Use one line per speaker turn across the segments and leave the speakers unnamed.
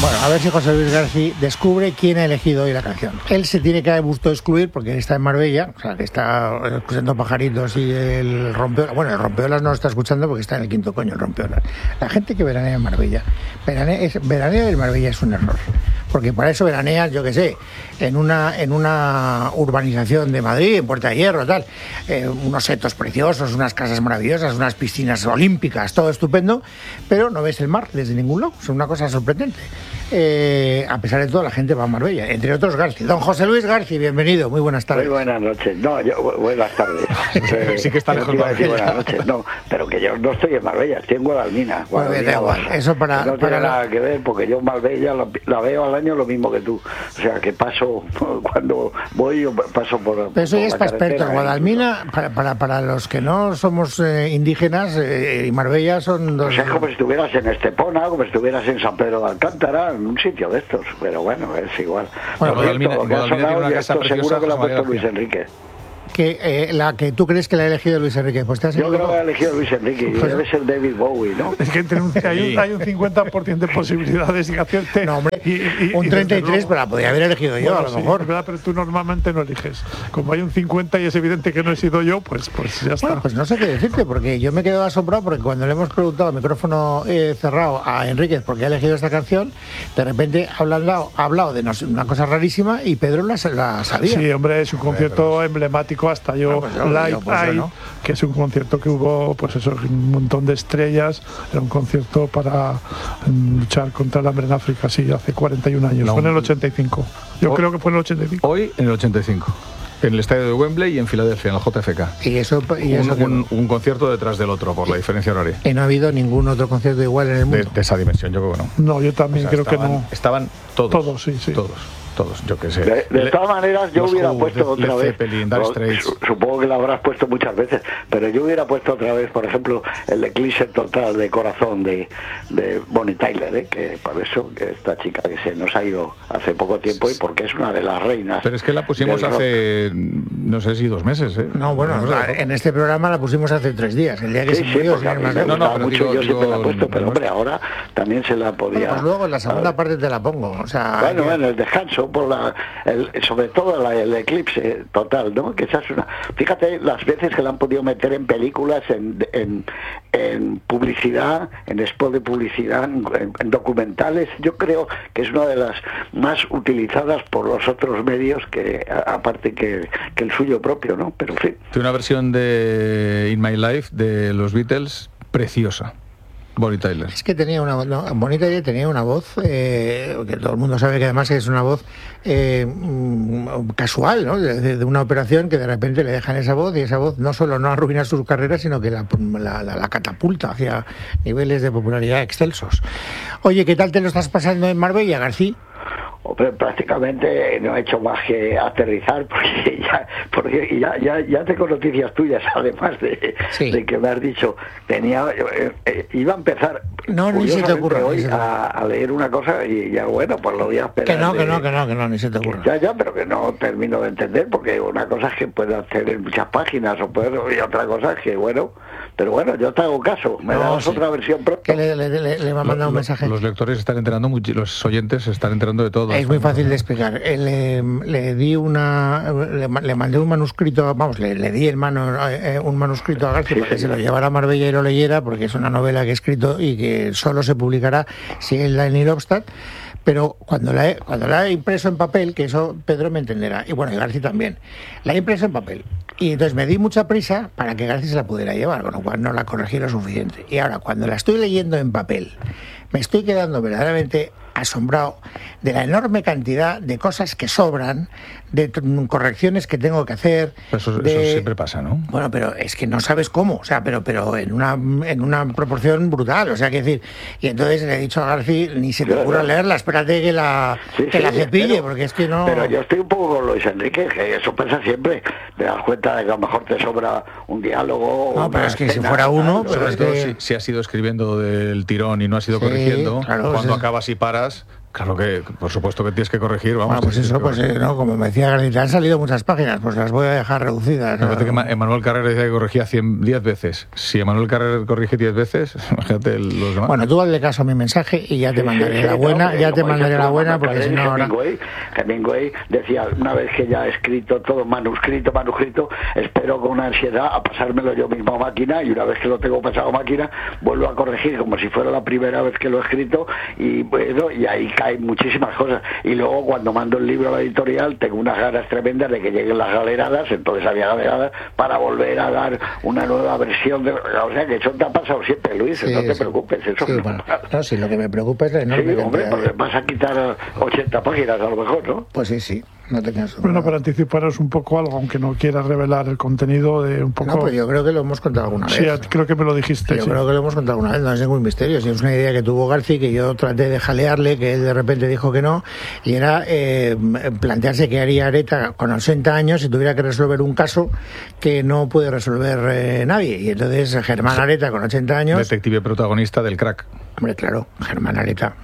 Bueno, a ver si José Luis García descubre quién ha elegido hoy la canción. Él se tiene que autoexcluir porque él está en Marbella, o sea, que está escuchando pajaritos y el rompeolas. Bueno, el rompeolas no lo está escuchando porque está en el quinto coño, el rompeolas. La gente que veranea en Marbella, veranear en Marbella es un error. Porque para eso veraneas, yo qué sé, en una urbanización de Madrid, en Puerta de Hierro, tal, unos setos preciosos, unas casas maravillosas, unas piscinas olímpicas, todo estupendo, pero no ves el mar desde ningún lado. Es una cosa sorprendente. A pesar de todo, la gente va a Marbella, entre otros García. Don José Luis García, bienvenido, muy buenas tardes.
Muy buenas noches. No, buenas tardes.
Sí que está lejos
de buenas noches. No, pero que yo no estoy en Marbella, estoy en Guadalmina.
Da igual. Eso para,
no tiene nada que ver, porque yo Marbella la veo al año lo mismo que tú. O sea, que paso, cuando voy, yo paso por.
Pero eso ya es para expertos. Guadalmina, para los que no somos indígenas, y Marbella son dos.
Pues es como si estuvieras en Estepona, como si estuvieras en San Pedro de Alcántara, en un sitio de estos. Pero bueno, es igual.
Bueno, Guadalmina tiene una casa preciosa.
Seguro que lo ha puesto Luis Enrique.
La que tú crees que la ha elegido Luis Enrique, pues te has
yo creo que ha elegido Luis Enrique, y debe ser David Bowie, ¿no?
Es que hay un 50% de posibilidades de que acierte.
No, hombre, un 33, pero la podría haber elegido yo, bueno, a lo mejor.
Es verdad, pero tú normalmente no eliges. Como hay un 50 y es evidente que no he sido yo, pues ya está.
Bueno, pues no sé qué decirte, porque yo me he quedado asombrado porque cuando le hemos preguntado al micrófono cerrado a Enríquez por qué ha elegido esta canción, de repente ha hablado de una cosa rarísima y Pedro la sabía.
Sí, hombre, es un concierto emblemático. Hasta yo, que es un concierto que hubo, pues eso, un montón de estrellas. Era un concierto para luchar contra el hambre en África, sí, hace 41 años. Fue en el 85. Creo que fue en el 85.
Hoy en el 85. En el estadio de Wembley y en Filadelfia, en el JFK.
Y eso
un concierto detrás del otro, por la diferencia horaria.
¿Y no ha habido ningún otro concierto igual en el mundo?
De esa dimensión, yo creo que no.
No, yo también creo que no.
Estaban todos.
Todos, sí.
Todos, yo qué sé.
De todas maneras, yo hubiera puesto otra vez.
Zeppelin,
supongo que la habrás puesto muchas veces, pero yo hubiera puesto otra vez, por ejemplo, el eclipse total de corazón de Bonnie Tyler, que por eso, que esta chica que se nos ha ido hace poco tiempo y porque es una de las reinas.
Pero es que la pusimos hace, no sé si 2 meses.
No, bueno, en este programa la pusimos hace 3 días, el día que se murió.
Yo siempre la he puesto, pero hombre, ahora también se la podía.
Bueno, pues luego en la segunda parte te la pongo. O sea,
bueno, el descanso. Sobre todo el eclipse total, ¿no? Que esa es una. Fíjate las veces que la han podido meter en películas, en publicidad, en spot de publicidad, en documentales. Yo creo que es una de las más utilizadas por los otros medios, que aparte que el suyo propio, ¿no? Pero en fin.
Tiene una versión de In My Life de los Beatles preciosa. Bonnie Tyler.
Es que Bonnie Tyler tenía una voz que todo el mundo sabe que además es una voz casual, ¿no? De una operación que de repente le dejan esa voz, y esa voz no solo no arruina su carrera, sino que la catapulta hacia niveles de popularidad excelsos. Oye, ¿qué tal te lo estás pasando en Marbella, García?
Prácticamente no he hecho más que aterrizar, porque ya tengo noticias tuyas, además de que me has dicho. Iba a empezar
ni se te ocurra,
hoy a leer una cosa y ya, bueno, pues lo voy a esperar.
Que no, ni se te ocurra.
Ya, pero que no termino de entender, porque una cosa es que puedo hacer en muchas páginas y otra cosa es que, bueno, pero bueno, yo te hago caso, me das otra versión pronto.
Que le va a mandar un mensaje.
Los lectores están enterando, los oyentes se están enterando de todo.
Es muy fácil de explicar. Le mandé un manuscrito, le di un manuscrito a García para que se lo llevara a Marbella y lo leyera, porque es una novela que he escrito y que solo se publicará si es la en Nilobstad. Pero cuando la he impreso en papel, que eso Pedro me entenderá, y bueno, y García también, la he impreso en papel. Y entonces me di mucha prisa para que García se la pudiera llevar, con lo cual no la corregí lo suficiente. Y ahora, cuando la estoy leyendo en papel, me estoy quedando verdaderamente asombrado de la enorme cantidad de cosas que sobran, de correcciones que tengo que hacer.
Eso siempre pasa, ¿no?
Bueno, pero es que no sabes cómo, o sea, pero en una proporción brutal, o sea, que decir, y entonces le he dicho a García, ni se te ocurra leerla, espérate que la cepille, porque es que no.
Pero yo estoy un poco con Luis Enrique, que eso pasa siempre, te das cuenta de que a lo mejor te sobra un diálogo.
No, pero es que si fuera uno,
pero es que si has ido escribiendo del tirón y no has ido corrigiendo,
claro,
cuando acabas y paras, Claro que, por supuesto que tienes que corregir, vamos.
Pues eso, pues no, como me decía García, han salido muchas páginas, pues las voy a dejar reducidas.
Me parece que Emmanuel Carrera decía que corregía 10 veces. Si Emmanuel Carrera corrige 10 veces, imagínate los demás.
Bueno, tú hazle caso a mi mensaje y ya te mandaré la buena, porque si no ahora...
Hemingway decía, una vez que ya he escrito todo manuscrito, espero con una ansiedad a pasármelo yo mismo a máquina, y una vez que lo tengo pasado a máquina, vuelvo a corregir como si fuera la primera vez que lo he escrito, y bueno, y ahí hay muchísimas cosas, y luego cuando mando el libro a la editorial tengo unas ganas tremendas de que lleguen las galeradas, entonces había galeradas para volver a dar una nueva versión de, o sea que eso te ha pasado siempre, Luis, no te preocupes, eso
sí, bueno, no, si lo que me preocupa es la enorme
hombre, porque vas a quitar 80 páginas a lo mejor, ¿no?
Pues sí, no tengas duda.
Bueno, para anticiparos un poco algo, aunque no quieras revelar el contenido de un poco...
No, pues yo creo que lo hemos contado alguna vez.
Sí, creo que me lo dijiste.
Yo creo que lo hemos contado alguna vez, no es ningún misterio. Si es una idea que tuvo García, que yo traté de jalearle, que él de repente dijo que no, y era plantearse qué haría Areta con 80 años si tuviera que resolver un caso que no puede resolver nadie. Y entonces Germán Areta, con 80 años...
Detective protagonista del Crack.
Hombre, claro, Germán Areta,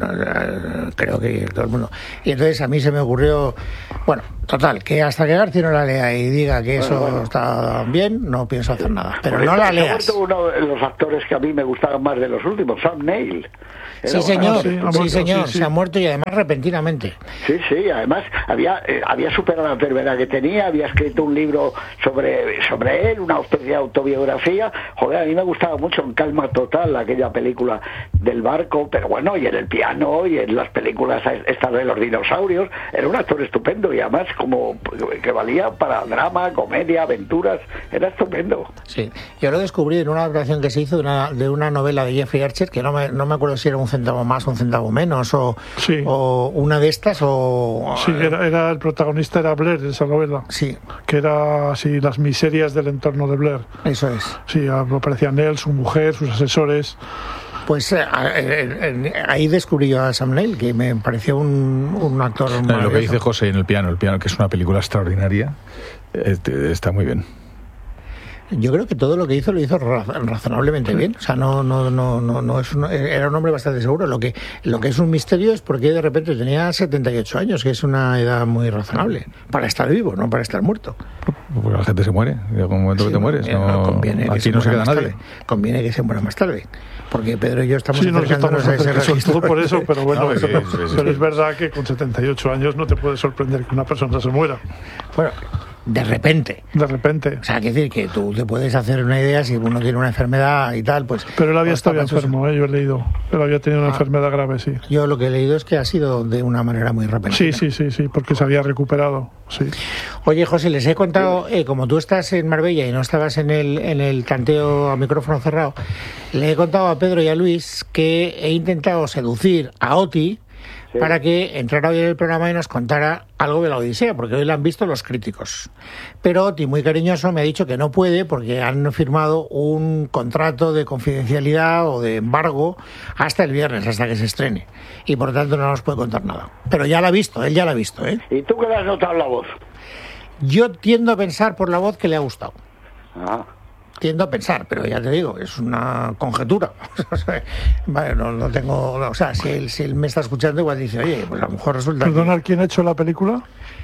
creo que todo el mundo. Y entonces a mí se me ocurrió, bueno, total, que hasta que García no la lea y diga que eso está bien, no pienso hacer nada. Pero no la leas.
Se ha muerto uno de los actores que a mí me gustaban más de los últimos, Sam Neill.
Sí, señor, se ha muerto, y además repentinamente.
Sí, además había superado la enfermedad que tenía, había escrito un libro sobre él, una especie de autobiografía. Joder, a mí me gustaba mucho En calma total, aquella película del barco, pero bueno, y en El piano, y en las películas estas de los dinosaurios, era un actor estupendo, y además como que valía para drama, comedia, aventuras, era estupendo.
Sí, yo lo descubrí en una adaptación que se hizo de una novela de Jeffrey Archer, que no me acuerdo si era un centavo más o un centavo menos, o una de estas, o...
Sí, era el protagonista era Blair de esa novela.
Sí.
Que era así las miserias del entorno de Blair.
Eso es.
Sí, aparecían él, su mujer, sus asesores.
Pues ahí descubrí yo a Sam Neill, que me pareció un actor maravilloso.
Lo que dice José en El piano, que es una película extraordinaria, está muy bien.
Yo creo que todo lo que hizo lo hizo razonablemente bien. O sea, no es era un hombre bastante seguro. Lo que es un misterio es porque de repente tenía 78 años, que es una edad muy razonable para estar vivo, no para estar muerto.
Porque la gente se muere, llega un momento que te mueres. Aquí no se queda nadie.
Conviene que se muera más tarde. Porque Pedro y yo estamos acercándonos a ese registro.
Todo por eso, pero bueno, pero es verdad que con 78 años no te puede sorprender que una persona se muera.
Bueno, de repente.
O
sea, quiere decir que tú te puedes hacer una idea si uno tiene una enfermedad y tal, pues...
Pero él había estado enfermo, yo he leído. Él había tenido una enfermedad grave, sí.
Yo lo que he leído es que ha sido de una manera muy repentina.
Sí, porque se había recuperado, sí.
Oye, José, les he contado, como tú estás en Marbella y no estabas en el tanteo a micrófono cerrado, le he contado a Pedro y a Luis que he intentado seducir a Oti para que entrara hoy en el programa y nos contara algo de la Odisea, porque hoy la han visto los críticos. Pero Oti, muy cariñoso, me ha dicho que no puede porque han firmado un contrato de confidencialidad o de embargo hasta el viernes, hasta que se estrene. Y por tanto no nos puede contar nada. Pero ya la ha visto, él ya la ha visto, ¿eh?
¿Y tú qué le has notado la voz?
Yo tiendo a pensar por la voz que le ha gustado.
Ah.
Tiendo a pensar, pero ya te digo, es una conjetura. Vale, no tengo... O sea, si él me está escuchando, igual dice, oye, pues a lo mejor resulta...
¿Perdona, quién ha hecho la película?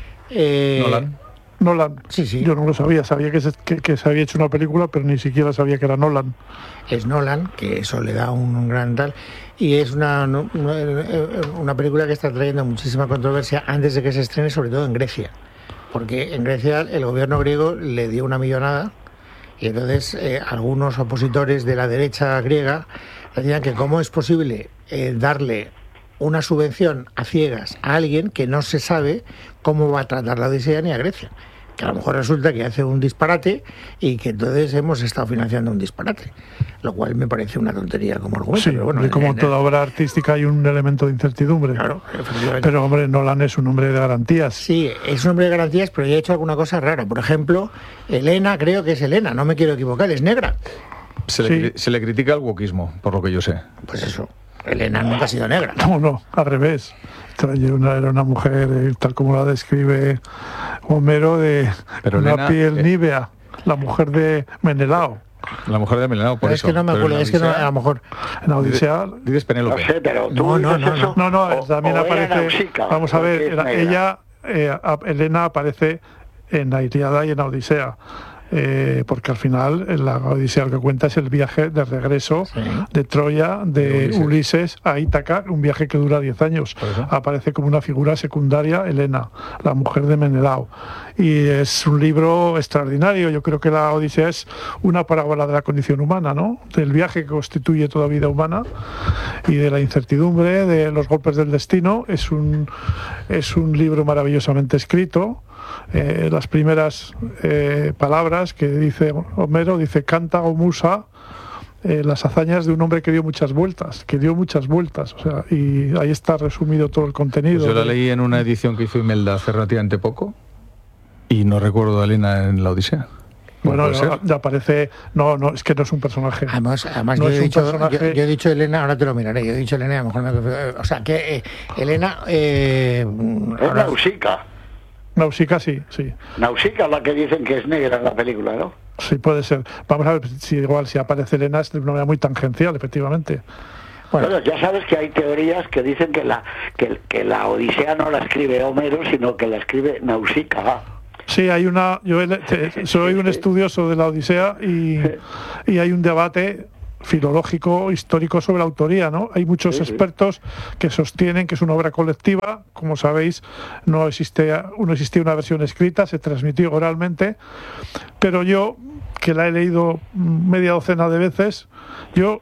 Nolan.
Sí.
Yo no lo sabía que se había hecho una película, pero ni siquiera sabía que era Nolan.
Es Nolan, que eso le da un gran tal... Y es una película que está trayendo muchísima controversia antes de que se estrene, sobre todo en Grecia. Porque en Grecia el gobierno griego le dio una millonada. Y entonces algunos opositores de la derecha griega decían que cómo es posible darle una subvención a ciegas a alguien que no se sabe cómo va a tratar la Odisea ni a Grecia. Que a lo mejor resulta que hace un disparate y que entonces hemos estado financiando un disparate. Lo cual me parece una tontería como argumento.
Sí,
pero bueno,
y como toda obra artística hay un elemento de incertidumbre.
Claro, efectivamente.
Pero hombre, Nolan es un hombre de garantías.
Sí, es un hombre de garantías, pero ya ha hecho alguna cosa rara. Por ejemplo, Elena, creo que es Elena, no me quiero equivocar, es negra.
Se le critica el wokismo, por lo que yo sé.
Pues eso, Elena nunca ha sido negra.
No, al revés. Era una mujer, tal como la describe Homero, de una piel nívea, la mujer de Menelao.
La mujer de Menelao, por
es
eso.
que no me acuerdo, es que no, a lo mejor...
En la Odisea...
Dices Penélope.
No sé, pero tú
No,
dices eso.
No, también
o
aparece...
Nausicaa,
Vamos a ver,
porque es negra.
Elena aparece en la Ilíada y en la Odisea. Porque al final en la Odisea lo que cuenta es el viaje de regreso de Troya, de Ulises a Ítaca, un viaje que dura 10 años. Aparece como una figura secundaria Helena, la mujer de Menelao. Y es un libro extraordinario. Yo creo que la Odisea es una parábola de la condición humana, ¿no? Del viaje que constituye toda vida humana y de la incertidumbre, de los golpes del destino. Es un libro maravillosamente escrito. Las primeras palabras que dice Homero, dice canta o musa, las hazañas de un hombre que dio muchas vueltas, o sea, y ahí está resumido todo el contenido.
Pues yo la leí en una edición que hizo Imelda hace relativamente poco y no recuerdo a Elena en la Odisea.
Bueno, ya aparece... No, es que no es un personaje.
Además
no
yo,
es
yo he dicho Elena, ahora te lo miraré, yo he dicho Elena, a lo mejor o sea, que Elena...
es Nausicaa.
Nausicaa, sí.
Nausicaa, la que dicen que es negra en la película, ¿no?
Sí, puede ser. Vamos a ver si igual si aparece Elena es de una manera muy tangencial, efectivamente.
Bueno, ya sabes que hay teorías que dicen que la Odisea no la escribe Homero, sino que la escribe Nausicaa.
Sí, hay una... Yo soy un estudioso de la Odisea y hay un debate filológico, histórico sobre la autoría, ¿no? Hay muchos expertos que sostienen que es una obra colectiva. Como sabéis, no existía una versión escrita, se transmitió oralmente, pero yo, que la he leído media docena de veces, yo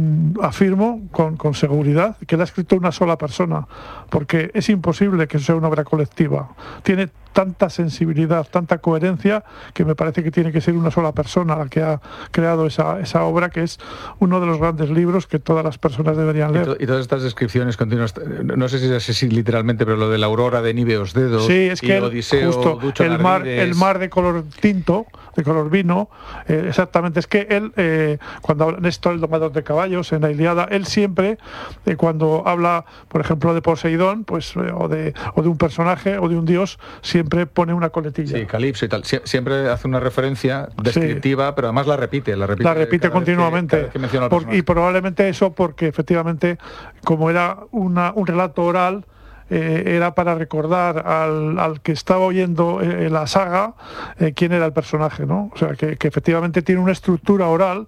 afirmo con seguridad que la ha escrito una sola persona, porque es imposible que sea una obra colectiva. Tiene tanta sensibilidad, tanta coherencia, que me parece que tiene que ser una sola persona la que ha creado esa obra, que es uno de los grandes libros que todas las personas deberían leer.
Y todas estas descripciones continuas, no sé si es así literalmente, pero lo de la aurora de Níveos dedos,
sí, es que
Odiseo,
justo el mar de color tinto, de color vino, exactamente, es que él, cuando habla Néstor, el domador de caballos, en la Ilíada, él siempre, cuando habla, por ejemplo, de Poseidón, pues o de un personaje o de un dios, siempre pone una coletilla.
Sí, Calipso y tal. Siempre hace una referencia descriptiva, pero además la repite
continuamente.
Que menciona al personaje.
Y probablemente eso porque efectivamente, como era un relato oral, era para recordar al que estaba oyendo la saga quién era el personaje, ¿no? O sea, que efectivamente tiene una estructura oral,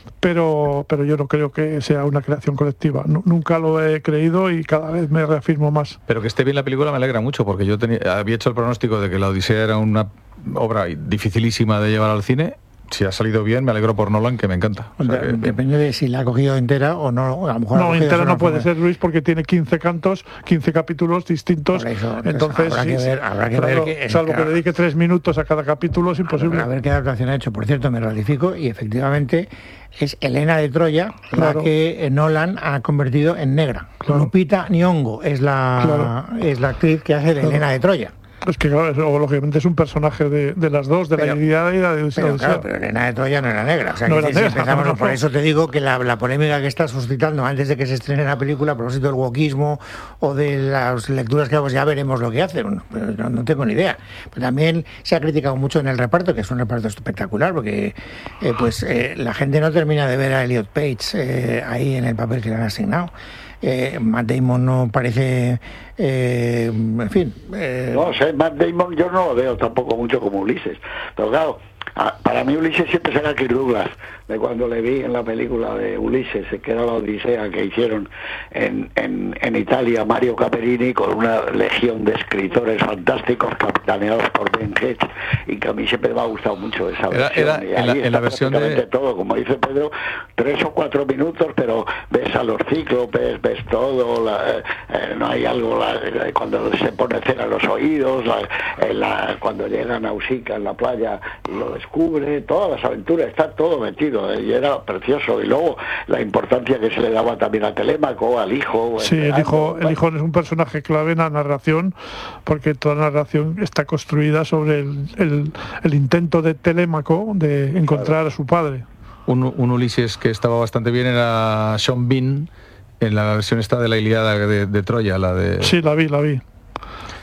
pero yo no creo que sea una creación colectiva. Nunca lo he creído y cada vez me reafirmo más.
Pero que esté bien la película me alegra mucho, porque yo había hecho el pronóstico de que la Odisea era una obra dificilísima de llevar al cine. Si ha salido bien, me alegro por Nolan, que me encanta. O sea,
depende de si la ha cogido entera o no. A lo mejor
no, entera no puede ser, Luis, porque tiene 15 cantos, 15 capítulos distintos.
Eso,
entonces
habrá que ver
salvo que dedique 3 minutos a cada capítulo, es imposible.
A ver qué adaptación ha hecho. Por cierto, me ratifico y efectivamente es Helena de Troya, la que Nolan ha convertido en negra. Lupita Nyong'o es la actriz que hace de Helena de Troya.
Es que claro, lógicamente es un personaje de las dos, de la Ilíada y la de Odisea.
Pero Helena de Troya no era negra. O sea,
no
que
era negra,
empezamos, por eso te digo que la polémica que está suscitando antes de que se estrene la película, a propósito del wokismo o de las lecturas que hago, ya veremos lo que hacen. Pero no tengo ni idea. Pero también se ha criticado mucho en el reparto, que es un reparto espectacular, porque la gente no termina de ver a Elliot Page ahí en el papel que le han asignado. Matt Damon no parece, en fin.
No sé, Matt Damon yo no lo veo tampoco mucho como Ulises, pero claro, para mí Ulises siempre será Kirk Douglas, de cuando le vi en la película de Ulises, que era la Odisea que hicieron en Italia, Mario Caperini, con una legión de escritores fantásticos capitaneados por Ben Hedge, y que a mí siempre me ha gustado mucho esa versión. Y ahí
en la versión de
todo, como dice Pedro, 3 o 4 minutos, pero ves a los cíclopes, ves todo, no hay algo, cuando se pone cera en los oídos, cuando llega Nausicaa en la playa y lo descubre, todas las aventuras, está todo metido, y era precioso. Y luego la importancia que se le daba también a Telémaco, al hijo.
Sí, el hijo es un personaje clave en la narración, porque toda la narración está construida sobre el intento de Telémaco de encontrar a su padre.
Un Ulises que estaba bastante bien era Sean Bean en la versión esta de la Ilíada de Troya, la de...
Sí, la vi.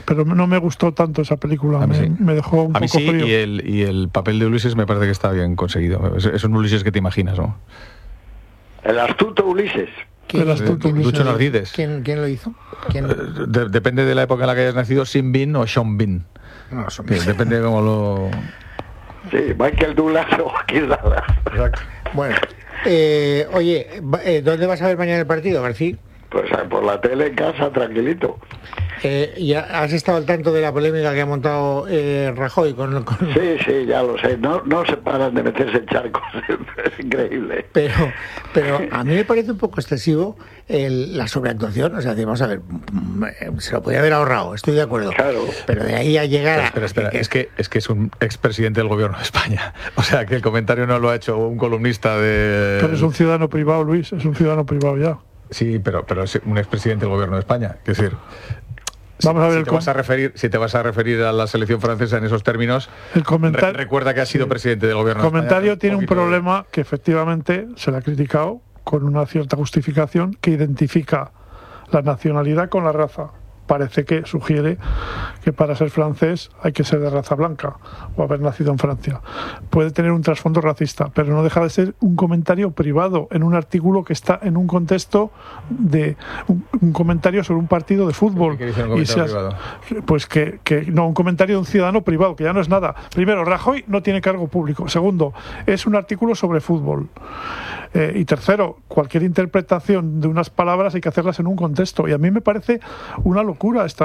pero no me gustó tanto esa película. Me dejó un poco frío.
Y el papel de Ulises me parece que está bien conseguido. Es un Ulises que te imaginas, ¿no?
El astuto Ulises.
Lucho Narcides.
¿Quién lo hizo?
Depende de la época en la que hayas nacido, Sean Bean o Sean Bean.
No,
depende de cómo lo...
Sí, Michael Douglas o Joaquín Dallas.
Exacto.
Bueno, oye, ¿dónde vas a ver mañana el partido, García?
Pues por la tele en casa, tranquilito.
¿Ya has estado al tanto de la polémica que ha montado Rajoy con...
Sí, ya lo sé. No se paran de meterse en charcos. Es increíble.
Pero a mí me parece un poco excesivo la sobreactuación. O sea, vamos a ver, se lo podía haber ahorrado, estoy de acuerdo.
Claro.
Pero de ahí a llegar
Espera, es que es un expresidente del gobierno de España. O sea, que el comentario no lo ha hecho un columnista de...
Pero es un ciudadano privado, Luis, es un ciudadano privado ya.
Sí, pero es un expresidente del gobierno de España. Es decir...
Vamos a ver
si te vas a referir a la selección francesa en esos términos, recuerda que ha sido presidente del gobierno.
El comentario tiene un problema que efectivamente se le ha criticado con una cierta justificación que identifica la nacionalidad con la raza. Parece que sugiere que para ser francés hay que ser de raza blanca o haber nacido en Francia. Puede tener un trasfondo racista, pero no deja de ser un comentario privado en un artículo que está en un contexto de un comentario sobre un partido de fútbol.
¿Qué dice un comentario privado?
Pues un comentario de un ciudadano privado, que ya no es nada. Primero, Rajoy no tiene cargo público. Segundo, es un artículo sobre fútbol. Y tercero, cualquier interpretación de unas palabras hay que hacerlas en un contexto. Y a mí me parece una locura esta